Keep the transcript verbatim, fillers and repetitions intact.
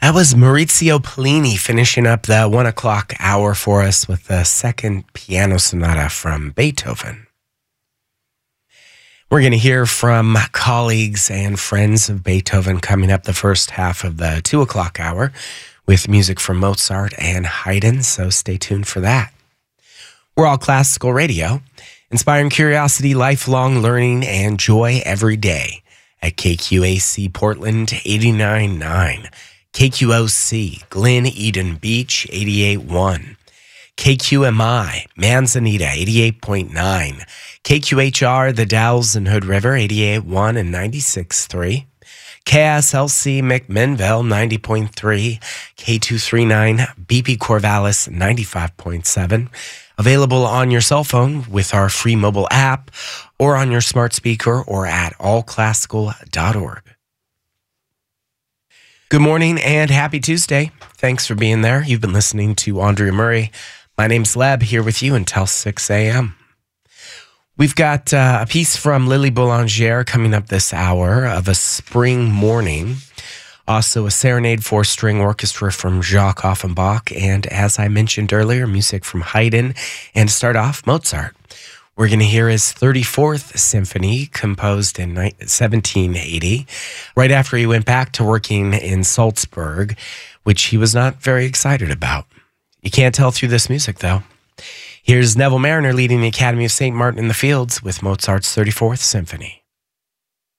That was Maurizio Pollini finishing up the one o'clock hour for us with the second piano sonata from Beethoven. We're going to hear from colleagues and friends of Beethoven coming up the first half of the two o'clock hour with music from Mozart and Haydn, so stay tuned for that. We're All Classical Radio, inspiring curiosity, lifelong learning, and joy every day at K Q A C Portland eighty-nine point nine. K Q O C, Glen Eden Beach, eighty-eight point one. K Q M I, Manzanita, eighty-eight point nine. K Q H R, The Dalles and Hood River, eighty-eight point one and ninety-six point three. K S L C McMinnville, ninety point three. K two thirty-nine, B P Corvallis, ninety-five point seven. Available on your cell phone with our free mobile app or on your smart speaker or at all classical dot org. Good morning and happy Tuesday. Thanks for being there. You've been listening to Andrea Murray. My name's Leb, here with you until six a.m. We've got uh, a piece from Lily Boulanger coming up this hour of A Spring Morning. Also a serenade for string orchestra from Jacques Offenbach. And as I mentioned earlier, music from Haydn. And to start off, Mozart. We're going to hear his thirty-fourth symphony, composed in seventeen eighty, right after he went back to working in Salzburg, which he was not very excited about. You can't tell through this music, though. Here's Neville Marriner leading the Academy of Saint Martin in the Fields with Mozart's thirty-fourth Symphony.